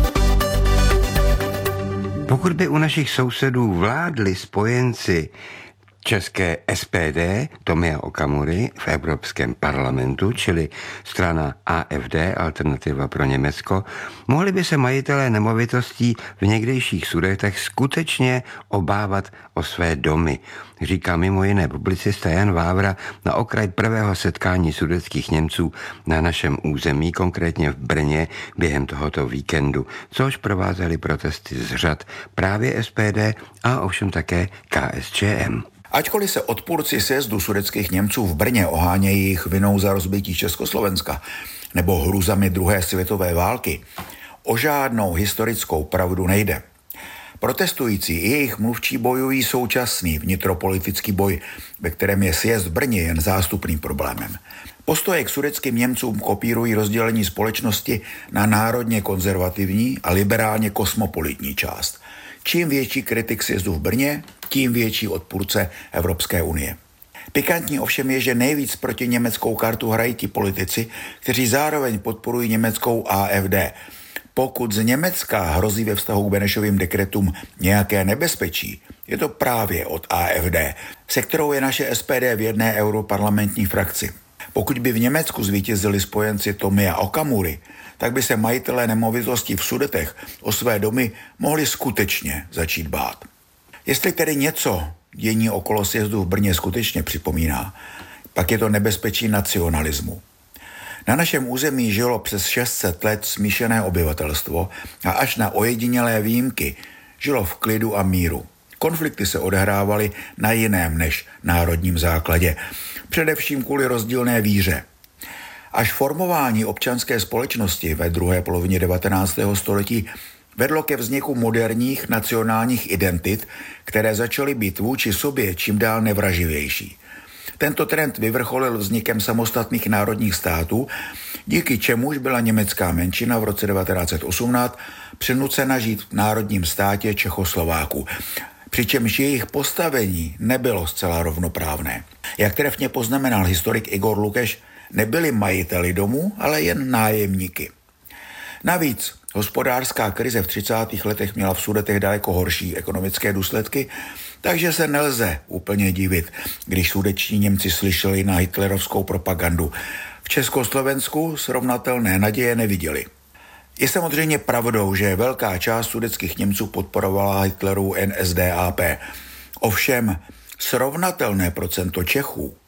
Pokud by u našich sousedů vládli spojenci české S P D Tomia Okamury v Evropském parlamentu, čili strana A F D, Alternativa pro Německo, mohli by se majitelé nemovitostí v někdejších Sudetech skutečně obávat o své domy, říká mimo jiné publicista Jan Vávra na okraj prvého setkání sudetských Němců na našem území, konkrétně v Brně během tohoto víkendu, což provázely protesty z řad právě S P D a ovšem také K S Č M. Ačkoliv se odpůrci sjezdu sudetských Němců v Brně ohánějí jejich vinou za rozbití Československa nebo hrůzami druhé světové války, o žádnou historickou pravdu nejde. Protestující i jejich mluvčí bojují současný vnitropolitický boj, ve kterém je sjezd v Brně jen zástupným problémem. Postoje k sudetským Němcům kopírují rozdělení společnosti na národně konzervativní a liberálně kosmopolitní část. Čím větší kritik sjezdu v Brně, tím větší odpůrce Evropské unie. Pikantní ovšem je, že nejvíc proti německou kartu hrají ti politici, kteří zároveň podporují německou A F D. Pokud z Německa hrozí ve vztahu k Benešovým dekretům nějaké nebezpečí, je to právě od A F D, se kterou je naše S P D v jedné europarlamentní frakci. Pokud by v Německu zvítězili spojenci Tomia Okamury, tak by se majitelé nemovitostí v Sudetech o své domy mohli skutečně začít bát. Jestli tedy něco dění okolo sjezdu v Brně skutečně připomíná, pak je to nebezpečí nacionalismu. Na našem území žilo přes šest set let smíšené obyvatelstvo a až na ojedinělé výjimky žilo v klidu a míru. Konflikty se odehrávaly na jiném než národním základě, především kvůli rozdílné víře. Až formování občanské společnosti ve druhé polovině devatenáctého století vedlo ke vzniku moderních nacionálních identit, které začaly být vůči sobě čím dál nevraživější. Tento trend vyvrcholil vznikem samostatných národních států, díky čemuž byla německá menšina v roce devatenáct set osmnáct přinucena žít v národním státě Čechoslováků, přičemž jejich postavení nebylo zcela rovnoprávné. Jak trefně poznamenal historik Igor Lukeš, nebyli majiteli domu, ale jen nájemníky. Navíc hospodářská krize v třicátých letech měla v Sudetech daleko horší ekonomické důsledky, takže se nelze úplně divit, když sudeční Němci slyšeli na hitlerovskou propagandu. V Československu srovnatelné naděje neviděli. Je samozřejmě pravdou, že velká část sudetských Němců podporovala Hitlerovu N S D A P. Ovšem srovnatelné procento Čechů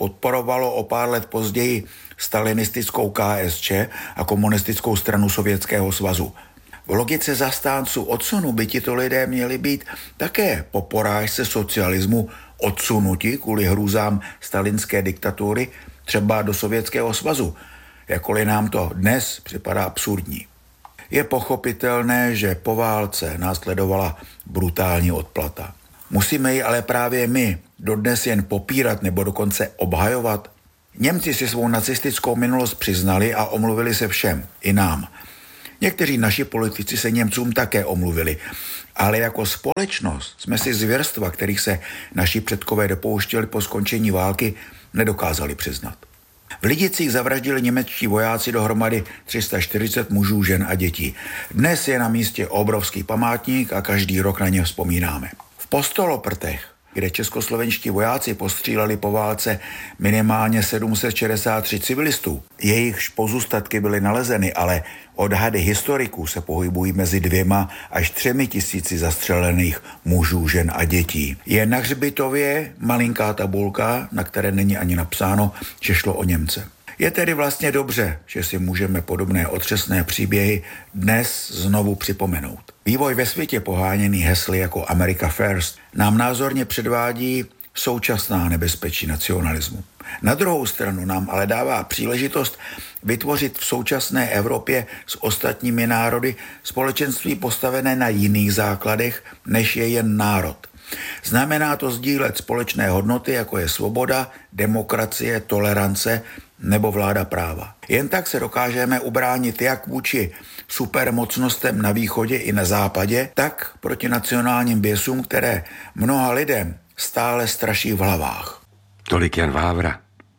podporovalo o pár let později stalinistickou K S Č a komunistickou stranu Sovětského svazu. V logice zastánců odsunu by tito lidé měli být také po porážce socialismu odsunuti kvůli hrůzám stalinské diktatury třeba do Sovětského svazu, jakkoliv nám to dnes připadá absurdní. Je pochopitelné, že po válce následovala brutální odplata. Musíme ji ale právě my dodnes jen popírat nebo dokonce obhajovat? Němci si svou nacistickou minulost přiznali a omluvili se všem, i nám. Někteří naši politici se Němcům také omluvili, ale jako společnost jsme si zvěrstva, kterých se naši předkové dopouštěli po skončení války, nedokázali přiznat. V Lidicích zavraždili němečtí vojáci dohromady tři sta čtyřicet mužů, žen a dětí. Dnes je na místě obrovský památník a každý rok na ně vzpomínáme. V Postoloprtech, kde českoslovenští vojáci postříleli po válce minimálně sedm set šedesát tři civilistů. Jejichž pozůstatky byly nalezeny, ale odhady historiků se pohybují mezi dvěma až třemi tisíci zastřelených mužů, žen a dětí. Je na hřbitově malinká tabulka, na které není ani napsáno, že šlo o Němce. Je tedy vlastně dobře, že si můžeme podobné otřesné příběhy dnes znovu připomenout. Vývoj ve světě poháněný hesly jako America First nám názorně předvádí současná nebezpečí nacionalismu. Na druhou stranu nám ale dává příležitost vytvořit v současné Evropě s ostatními národy společenství postavené na jiných základech, než je jen národ. Znamená to sdílet společné hodnoty, jako je svoboda, demokracie, tolerance nebo vláda práva. Jen tak se dokážeme ubránit jak vůči supermocnostem na východě i na západě, tak proti nacionálním běsům, které mnoha lidem stále straší v hlavách. Tolik Jan Vávra.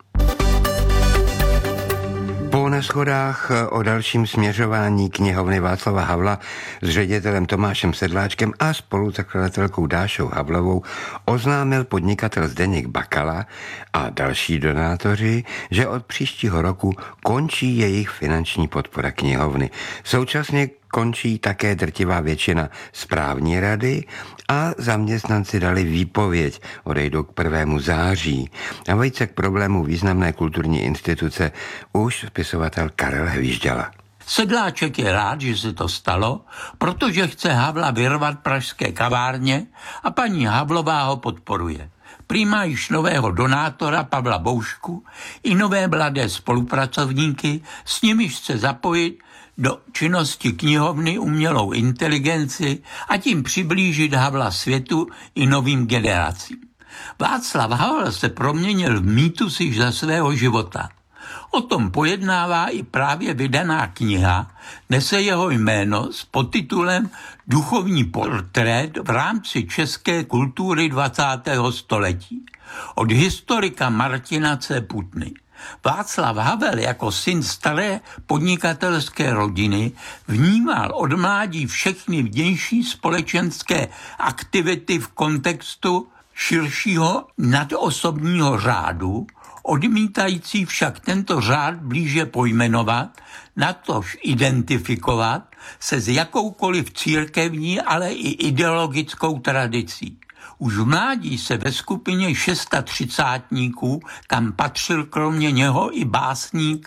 Po neshodách o dalším směřování knihovny Václava Havla s ředitelem Tomášem Sedláčkem a spoluzakladatelkou Dášou Havlovou oznámil podnikatel Zdeněk Bakala a další donátoři, že od příštího roku končí jejich finanční podpora knihovny. Současně končí také drtivá většina správní rady a zaměstnanci dali výpověď, odejdou k prvnímu září. A vejce k problému významné kulturní instituce už spisovatel Karel Hvížďala. Sedláček je rád, že se to stalo, protože chce Havla vyrvat pražské kavárně a paní Havlová ho podporuje. Prýmá již nového donátora Pavla Boušku i nové mladé spolupracovníky, s nimiž chce zapojit do činnosti knihovny umělou inteligenci a tím přiblížit Havla světu i novým generacím. Václav Havel se proměnil v mýtus již za svého života. O tom pojednává i právě vydaná kniha, nese jeho jméno s podtitulem Duchovní portrét v rámci české kultury dvacátého století od historika Martina C. Putny. Václav Havel jako syn staré podnikatelské rodiny vnímal od mládí všechny vnější společenské aktivity v kontextu širšího nadosobního řádu, odmítající však tento řád blíže pojmenovat, natož identifikovat se s jakoukoliv církevní, ale i ideologickou tradicí. Už v mládí se ve skupině šestadvacátníků, kam patřil kromě něho i básník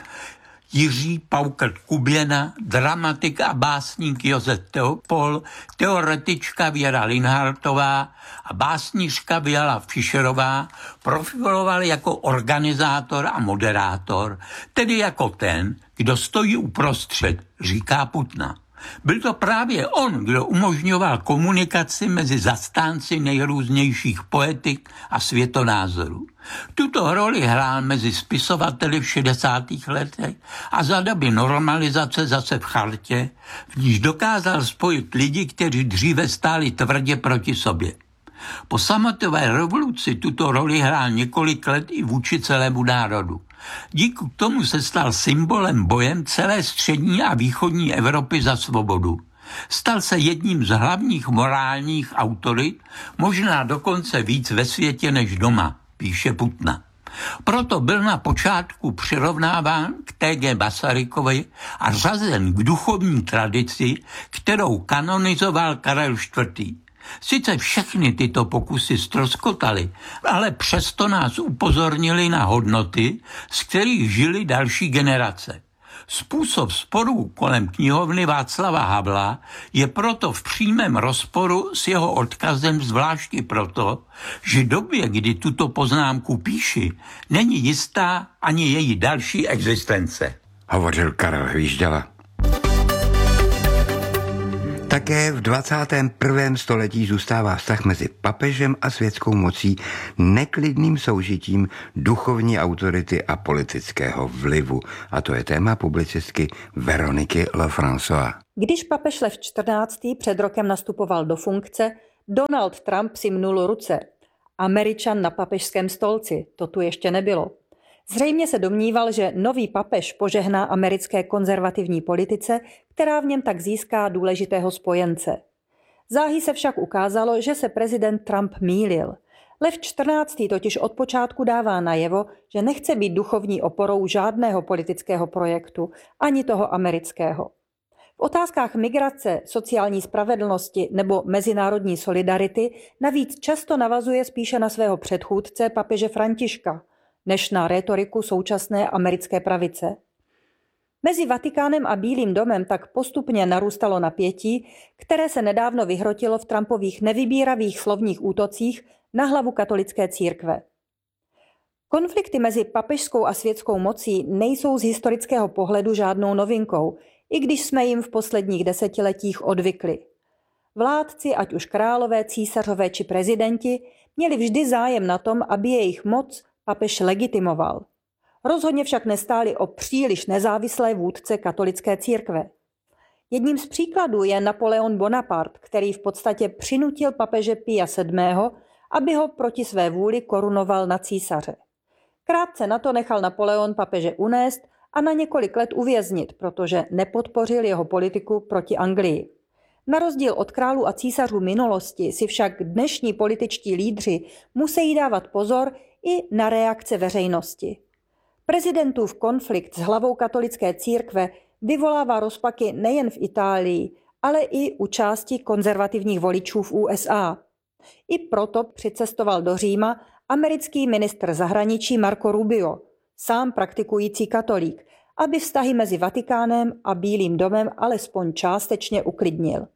Jiří Paukrt Kuběna, dramatik a básník Josef Teopol, teoretička Věra Linhartová a básnířka Věla Fischerová profiloval jako organizátor a moderátor, tedy jako ten, kdo stojí uprostřed, říká Putna. Byl to právě on, kdo umožňoval komunikaci mezi zastánci nejrůznějších poetik a světonázorů. Tuto roli hrál mezi spisovateli v šedesátých letech a za doby normalizace zase v chartě, v níž dokázal spojit lidi, kteří dříve stáli tvrdě proti sobě. Po sametové revoluci tuto roli hrál několik let i vůči celému národu. Díky tomu se stal symbolem bojem celé střední a východní Evropy za svobodu. Stal se jedním z hlavních morálních autorit, možná dokonce víc ve světě než doma, píše Putna. Proto byl na počátku přirovnáván k T G Masarykovi a řazen k duchovní tradici, kterou kanonizoval Karel čtvrtý. Sice všechny tyto pokusy ztroskotaly, ale přesto nás upozornili na hodnoty, z kterých žili další generace. Způsob sporů kolem knihovny Václava Havla je proto v přímém rozporu s jeho odkazem, zvláště proto, že době, kdy tuto poznámku píši, není jistá ani její další existence. Hovořil Karel Hvížděla. Také v dvacátém prvním století zůstává vztah mezi papežem a světskou mocí neklidným soužitím duchovní autority a politického vlivu. A to je téma publicistky Veroniky Lefrançois. Když papež Lev čtrnáctý před rokem nastupoval do funkce, Donald Trump si mnul ruce. Američan na papežském stolci, to tu ještě nebylo. Zřejmě se domníval, že nový papež požehná americké konzervativní politice, která v něm tak získá důležitého spojence. Záhy se však ukázalo, že se prezident Trump mýlil. Lev čtrnáctý totiž od počátku dává najevo, že nechce být duchovní oporou žádného politického projektu, ani toho amerického. V otázkách migrace, sociální spravedlnosti nebo mezinárodní solidarity navíc často navazuje spíše na svého předchůdce papeže Františka, než na rétoriku současné americké pravice. Mezi Vatikánem a Bílým domem tak postupně narůstalo napětí, které se nedávno vyhrotilo v Trumpových nevybíravých slovních útocích na hlavu katolické církve. Konflikty mezi papežskou a světskou mocí nejsou z historického pohledu žádnou novinkou, i když jsme jim v posledních desetiletích odvykli. Vládci, ať už králové, císařové či prezidenti, měli vždy zájem na tom, aby jejich moc papež legitimoval. Rozhodně však nestáli o příliš nezávislé vůdce katolické církve. Jedním z příkladů je Napoleon Bonaparte, který v podstatě přinutil papeže Pia sedmého, aby ho proti své vůli korunoval na císaře. Krátce na to nechal Napoleon papeže unést a na několik let uvěznit, protože nepodpořil jeho politiku proti Anglii. Na rozdíl od králů a císařů minulosti si však dnešní političtí lídři musí dávat pozor i na reakce veřejnosti. Prezidentův konflikt s hlavou katolické církve vyvolává rozpaky nejen v Itálii, ale i u části konzervativních voličů v U S A. I proto přicestoval do Říma americký ministr zahraničí Marco Rubio, sám praktikující katolík, aby vztahy mezi Vatikánem a Bílým domem alespoň částečně uklidnil.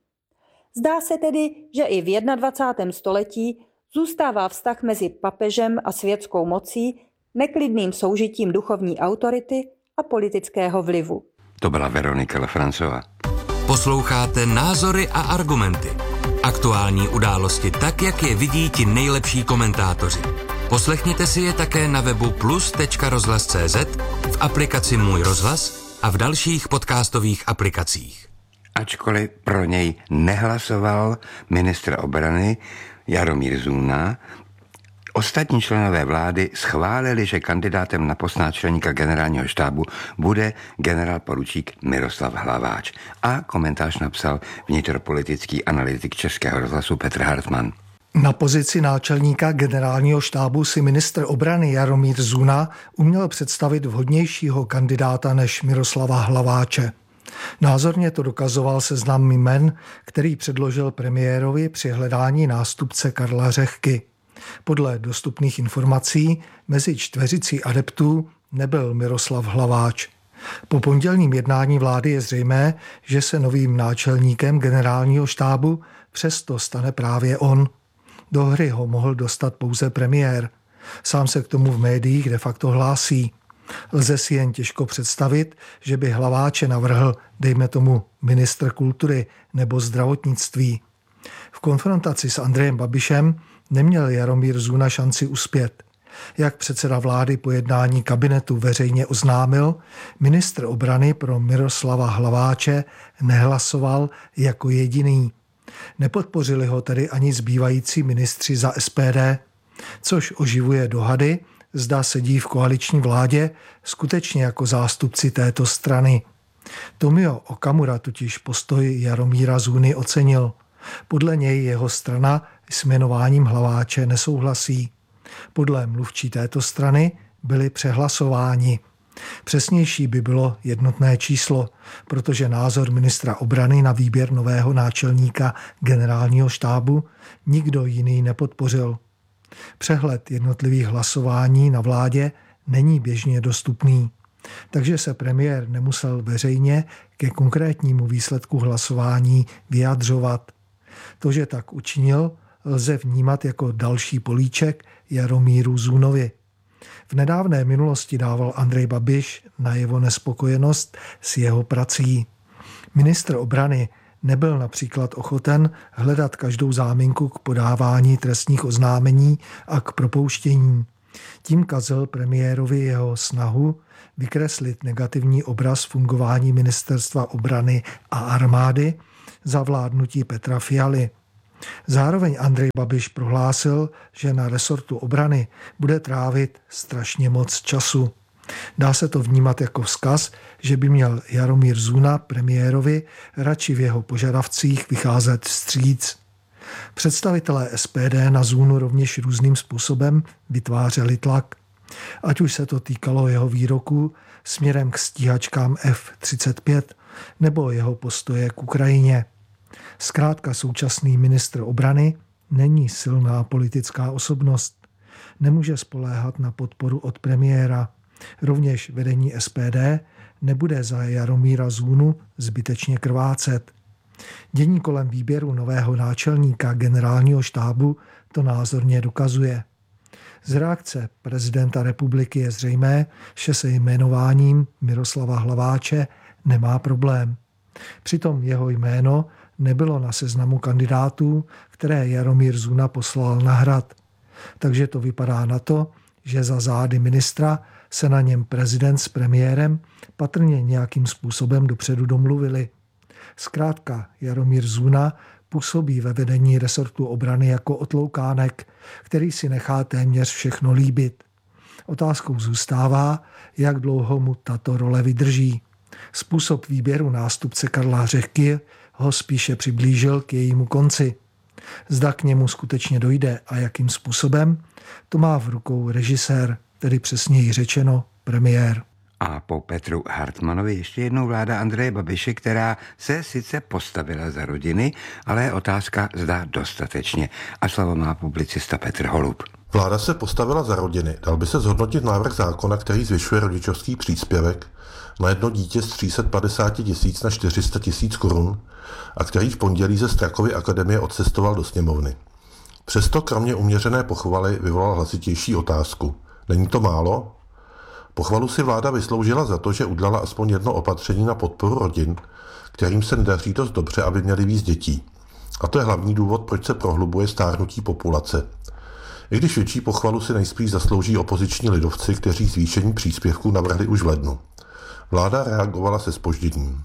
Zdá se tedy, že i v dvacátém prvním století zůstává vztah mezi papežem a světskou mocí neklidným soužitím duchovní autority a politického vlivu. To byla Veronika Lefrançois. Posloucháte Názory a argumenty. Aktuální události tak, jak je vidí ti nejlepší komentátoři. Poslechněte si je také na webu plus tečka rozhlas tečka cé zet, v aplikaci Můj rozhlas a v dalších podcastových aplikacích. Ačkoliv pro něj nehlasoval ministr obrany Jaromír Zuna, ostatní členové vlády schválili, že kandidátem na post náčelníka generálního štábu bude generál poručík Miroslav Hlaváč. A komentář napsal vnitropolitický analytik Českého rozhlasu Petr Hartmann. Na pozici náčelníka generálního štábu si ministr obrany Jaromír Zuna uměl představit vhodnějšího kandidáta než Miroslava Hlaváče. Názorně to dokazoval seznam jmen, který předložil premiérovi při hledání nástupce Karla Řehky. Podle dostupných informací mezi čtveřicí adeptů nebyl Miroslav Hlaváč. Po pondělním jednání vlády je zřejmé, že se novým náčelníkem generálního štábu přesto stane právě on. Do hry ho mohl dostat pouze premiér. Sám se k tomu v médiích de facto hlásí. Lze si jen těžko představit, že by Hlaváče navrhl, dejme tomu, ministr kultury nebo zdravotnictví. V konfrontaci s Andrejem Babišem neměl Jaromír Zuna šanci uspět. Jak předseda vlády po jednání kabinetu veřejně oznámil, ministr obrany pro Miroslava Hlaváče nehlasoval jako jediný. Nepodpořili ho tedy ani zbývající ministři za S P D, což oživuje dohady, zda sedí v koaliční vládě skutečně jako zástupci této strany. Tomio Okamura totiž postoj Jaromíra Zuny ocenil. Podle něj jeho strana s jmenováním Hlaváče nesouhlasí. Podle mluvčí této strany byli přehlasováni. Přesnější by bylo jednotné číslo, protože názor ministra obrany na výběr nového náčelníka generálního štábu nikdo jiný nepodpořil. Přehled jednotlivých hlasování na vládě není běžně dostupný, takže se premiér nemusel veřejně ke konkrétnímu výsledku hlasování vyjadřovat. To, že tak učinil, lze vnímat jako další políček Jaromíru Zúnovi. V nedávné minulosti dával Andrej Babiš najevo nespokojenost s jeho prací. Ministr obrany nebyl například ochoten hledat každou záminku k podávání trestních oznámení a k propouštění. Tím kazil premiérovi jeho snahu vykreslit negativní obraz fungování ministerstva obrany a armády za vládnutí Petra Fialy. Zároveň Andrej Babiš prohlásil, že na resortu obrany bude trávit strašně moc času. Dá se to vnímat jako vzkaz, že by měl Jaromír Zúna premiérovi radši v jeho požadavcích vycházet vstříc. Představitelé S P D na Zúnu rovněž různým způsobem vytvářeli tlak. Ať už se to týkalo jeho výroků směrem k stíhačkám F třicet pět nebo jeho postoje k Ukrajině. Zkrátka současný ministr obrany není silná politická osobnost. Nemůže spoléhat na podporu od premiéra. Rovněž vedení S P D nebude za Jaromíra Zúnu zbytečně krvácet. Dění kolem výběru nového náčelníka generálního štábu to názorně dokazuje. Z reakce prezidenta republiky je zřejmé, že se jmenováním Miroslava Hlaváče nemá problém. Přitom jeho jméno nebylo na seznamu kandidátů, které Jaromír Zúna poslal na Hrad. Takže to vypadá na to, že za zády ministra se na něm prezident s premiérem patrně nějakým způsobem dopředu domluvili. Zkrátka Jaromír Zúna působí ve vedení resortu obrany jako otloukánek, který si nechá téměř všechno líbit. Otázkou zůstává, jak dlouho mu tato role vydrží. Způsob výběru nástupce Karla Řehky ho spíše přiblížil k jejímu konci. Zda k němu skutečně dojde a jakým způsobem, to má v rukou režisér, tedy přesněji řečeno premiér. A po Petru Hartmanovi ještě jednou vláda Andreje Babiše, která se sice postavila za rodiny, ale je otázka, zda dostatečně. A slovo má publicista Petr Holub. Vláda se postavila za rodiny. Dal by se zhodnotit návrh zákona, který zvyšuje rodičovský příspěvek na jedno dítě z tři sta padesát tisíc na čtyři sta tisíc korun a který v pondělí ze Strakovy akademie odcestoval do sněmovny. Přesto kromě uměřené pochvaly vyvolal hlasitější otázku. Není to málo? Pochvalu si vláda vysloužila za to, že udělala aspoň jedno opatření na podporu rodin, kterým se nedaří dost dobře, aby měli víc dětí. A to je hlavní důvod, proč se prohlubuje stárnutí populace. I když větší pochvalu si nejspíš zaslouží opoziční lidovci, kteří zvýšení příspěvků navrhli už v lednu. Vláda reagovala se zpožděním.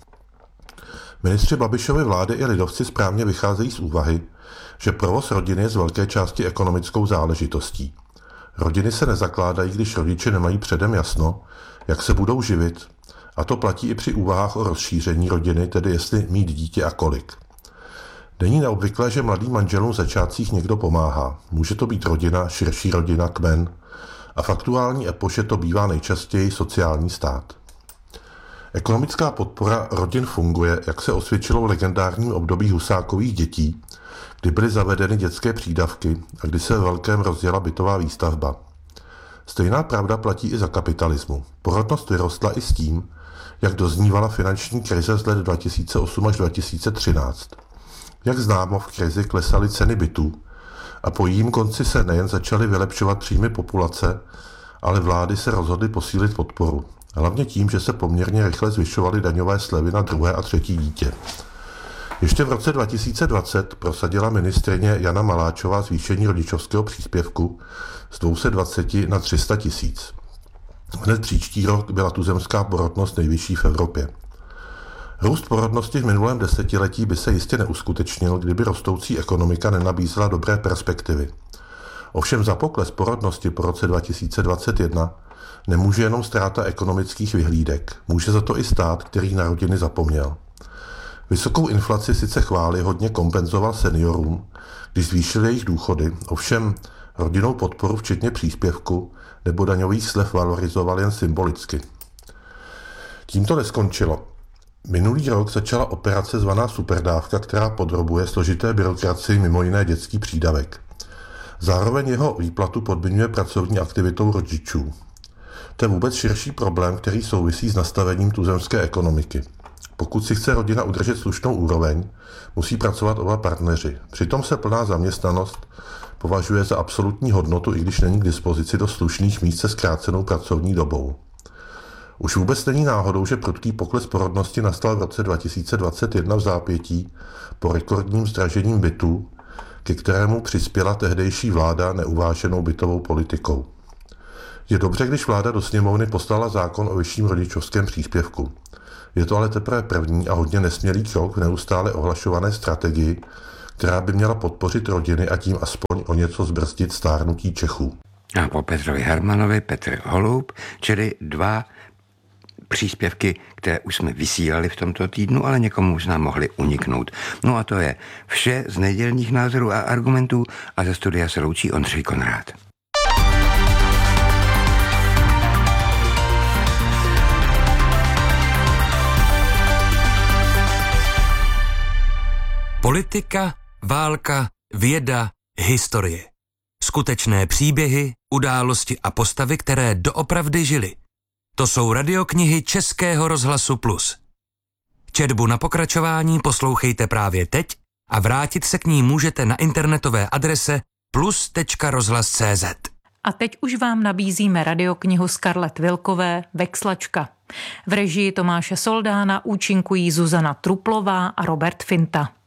Ministři Babišovy vlády i lidovci správně vycházejí z úvahy, že provoz rodiny je z velké části ekonomickou záležitostí. Rodiny se nezakládají, když rodiče nemají předem jasno, jak se budou živit, a to platí i při úvahách o rozšíření rodiny, tedy jestli mít dítě a kolik. Není neobvyklé, že mladým manželům v začátcích někdo pomáhá. Může to být rodina, širší rodina, kmen a v aktuální epoše to bývá nejčastěji sociální stát. Ekonomická podpora rodin funguje, jak se osvědčilo v legendárním období Husákových dětí, kdy byly zavedeny dětské přídavky a kdy se ve velkém rozjela bytová výstavba. Stejná pravda platí i za kapitalismu. Porodnost vyrostla i s tím, jak doznívala finanční krize z let dva tisíce osm až dva tisíce třináct. Jak známo, v krizi klesaly ceny bytů a po jejím konci se nejen začaly vylepšovat příjmy populace, ale vlády se rozhodly posílit podporu. Hlavně tím, že se poměrně rychle zvyšovaly daňové slevy na druhé a třetí dítě. Ještě v roce dva tisíce dvacet prosadila ministryně Jana Maláčová zvýšení rodičovského příspěvku z dvě stě dvacet na tři sta tisíc. Hned příští rok byla tuzemská porodnost nejvyšší v Evropě. Růst porodnosti v minulém desetiletí by se jistě neuskutečnil, kdyby rostoucí ekonomika nenabízela dobré perspektivy. Ovšem za pokles porodnosti po roce dva tisíce dvacet jedna nemůže jenom ztráta ekonomických vyhlídek. Může za to i stát, který na rodiny zapomněl. Vysokou inflaci sice chvályhodně kompenzoval seniorům, když zvýšil jejich důchody, ovšem rodinnou podporu včetně příspěvku nebo daňových slev valorizoval jen symbolicky. Tím to neskončilo. Minulý rok začala operace zvaná Superdávka, která podrobuje složité byrokracii mimo jiné dětský přídavek. Zároveň jeho výplatu podmiňuje pracovní aktivitou rodičů. To je vůbec širší problém, který souvisí s nastavením tuzemské ekonomiky. Pokud si chce rodina udržet slušnou úroveň, musí pracovat oba partneři. Přitom se plná zaměstnanost považuje za absolutní hodnotu, i když není k dispozici do slušných míst se zkrácenou pracovní dobou. Už vůbec není náhodou, že prudký pokles porodnosti nastal v roce dva tisíce dvacet jedna v zápětí po rekordním zdražením bytů, ke kterému přispěla tehdejší vláda neuváženou bytovou politikou. Je dobře, když vláda do sněmovny poslala zákon o vyšším rodičovském příspěvku. Je to ale teprve první a hodně nesmělý krok v neustále ohlašované strategii, která by měla podpořit rodiny a tím aspoň o něco zbrzdit stárnutí Čechů. A po Petrovi Hermanovi Petr Holub, čili dva příspěvky, které už jsme vysílali v tomto týdnu, ale někomu možná mohli uniknout. No a to je vše z nedělních názorů a argumentů a ze studia se loučí Ondřej Konrád. Politika, válka, věda, historie. Skutečné příběhy, události a postavy, které doopravdy žily. To jsou radioknihy Českého rozhlasu Plus. Četbu na pokračování poslouchejte právě teď a vrátit se k ní můžete na internetové adrese plus tečka rozhlas tečka cé zet. A teď už vám nabízíme radioknihu Scarlett Wilkové Vexlačka. V režii Tomáše Soldána účinkují Zuzana Truplová a Robert Finta.